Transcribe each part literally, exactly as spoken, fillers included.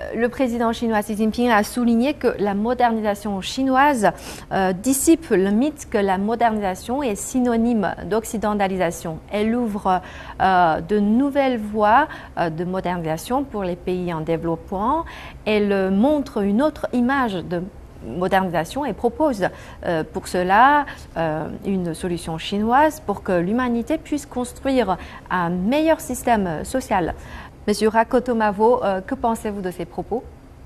le président chinois Xi Jinping a souligné que la modernisation chinoise euh, dissipe le mythe que la modernisation est synonyme d'occidentalisation. Elle ouvre euh, de nouvelles voies euh, de modernisation pour les pays en développement. Elle montre une autre image de modernisation et propose euh, pour cela euh, une solution chinoise pour que l'humanité puisse construire un meilleur système social. Monsieur Rakotomavo, euh, que pensez-vous de ces propos?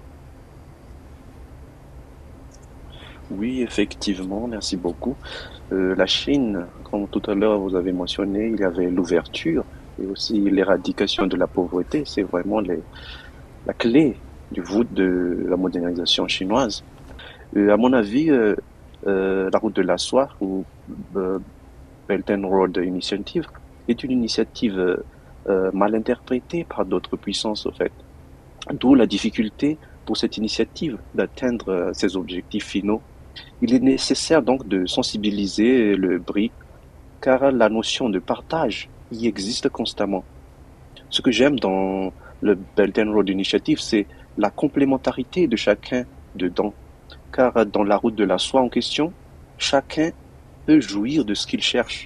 Oui, effectivement, merci beaucoup. Euh, la Chine, comme tout à l'heure vous avez mentionné, il y avait l'ouverture et aussi l'éradication de la pauvreté. C'est vraiment les, la clé du voûte de la modernisation chinoise. Euh, à mon avis, euh, euh, la route de la soie ou euh, Belt and Road Initiative est une initiative euh, euh, mal interprétée par d'autres puissances, au fait. D'où la difficulté pour cette initiative d'atteindre euh, ses objectifs finaux. Il est nécessaire donc de sensibiliser le B R I, car la notion de partage y existe constamment. Ce que j'aime dans le Belt and Road Initiative, c'est la complémentarité de chacun dedans. Car dans la route de la soie en question, chacun peut jouir de ce qu'il cherche,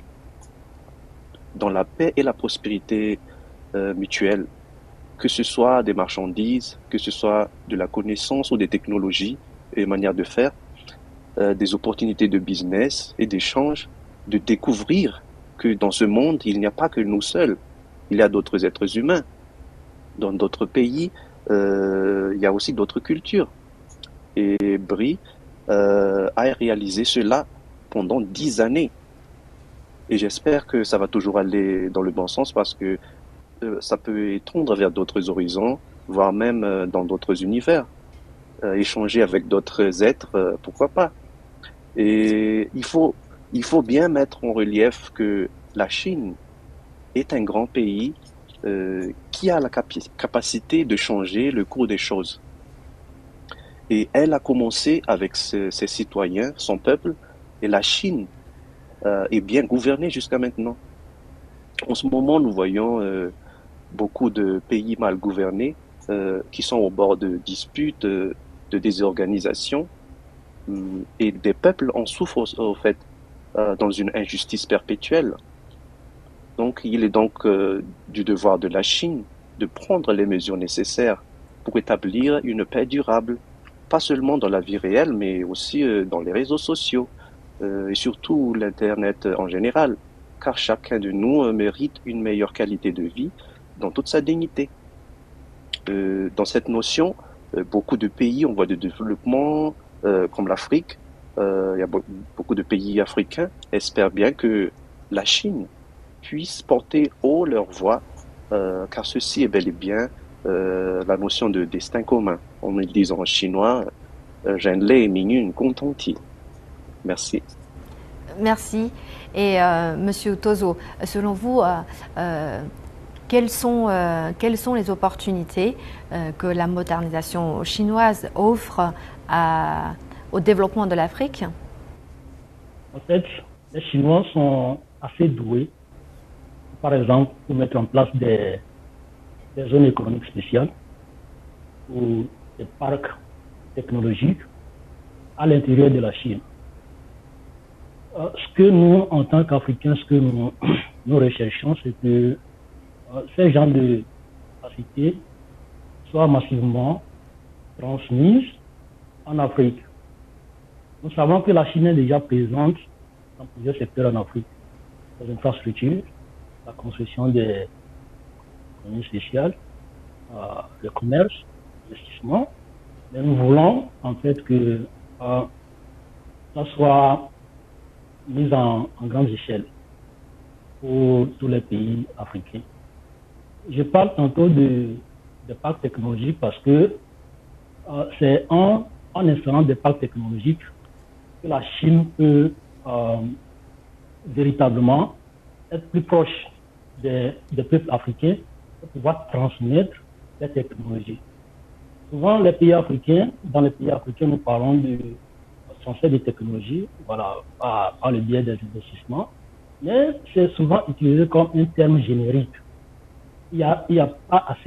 dans la paix et la prospérité euh, mutuelle, que ce soit des marchandises, que ce soit de la connaissance ou des technologies et manières de faire, euh, des opportunités de business et d'échange, de découvrir que dans ce monde, il n'y a pas que nous seuls, il y a d'autres êtres humains. Dans d'autres pays, euh, il y a aussi d'autres cultures. Et B R I euh, a réalisé cela pendant dix années. Et j'espère que ça va toujours aller dans le bon sens parce que euh, ça peut étendre vers d'autres horizons, voire même euh, dans d'autres univers. Euh, échanger avec d'autres êtres, euh, pourquoi pas. Et il faut, il faut bien mettre en relief que la Chine est un grand pays euh, qui a la capi- capacité de changer le cours des choses. Et elle a commencé avec ses, ses citoyens, son peuple, et la Chine euh, est bien gouvernée jusqu'à maintenant. En ce moment, nous voyons euh, beaucoup de pays mal gouvernés euh, qui sont au bord de disputes, euh, de désorganisation, hum, et des peuples en souffrent au, au fait euh, dans une injustice perpétuelle. Donc, il est donc euh, du devoir de la Chine de prendre les mesures nécessaires pour établir une paix durable, pas seulement dans la vie réelle, mais aussi euh, dans les réseaux sociaux euh, et surtout l'Internet en général, car chacun de nous euh, mérite une meilleure qualité de vie dans toute sa dignité. Euh, dans cette notion, euh, beaucoup de pays en voie de développement, euh, comme l'Afrique, euh, il y a be- beaucoup de pays africains, espèrent bien que la Chine puisse porter haut leur voix, euh, car ceci est bel et bien euh, la notion de destin commun. On le dit en chinois, euh, 人类命运共同体. Merci. Merci. Et euh, Monsieur Tozo, selon vous, euh, euh, quelles sont, euh, quelles sont les opportunités euh, que la modernisation chinoise offre à- au développement de l'Afrique? En fait, les Chinois sont assez doués, par exemple, pour mettre en place des, des zones économiques spéciales ou des parcs technologiques à l'intérieur de la Chine. Euh, ce que nous, en tant qu'Africains, ce que nous, nous recherchons, c'est que euh, ces genres de capacités soient massivement transmises en Afrique. Nous savons que la Chine est déjà présente dans plusieurs secteurs en Afrique, les infrastructures, la construction des économies spéciales, euh, le commerce, l'investissement. Mais nous voulons en fait que euh, ça soit mis en, en grande échelle pour tous les pays africains. Je parle tantôt de, de parcs technologiques parce que euh, c'est en, en instaurant des parcs technologiques que la Chine peut euh, véritablement être plus proche des, des peuples africains pour pouvoir transmettre les technologies. Souvent, les pays africains, dans les pays africains, nous parlons de transfert des technologies, voilà, par, par le biais des investissements, mais c'est souvent utilisé comme un terme générique. Il n'y a, il y a pas assez